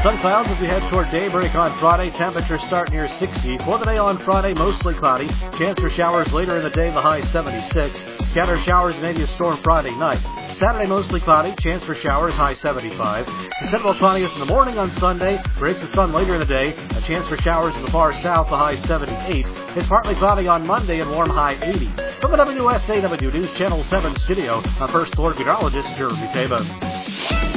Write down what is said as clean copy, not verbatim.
Sun clouds as we head toward daybreak on Friday. Temperatures start near 60. For the day on Friday, mostly cloudy. Chance for showers later in the day, the high 76. Scattered showers, maybe a storm Friday night. Saturday, mostly cloudy. Chance for showers, high 75. Considerable cloudiness in the morning on Sunday. Breaks the sun later in the day. A chance for showers in the far south, the high 78. It's partly cloudy on Monday and warm, high 80. From the WSAW News Channel 7 studio, I'm First Floor Meteorologist Jeremy Taba.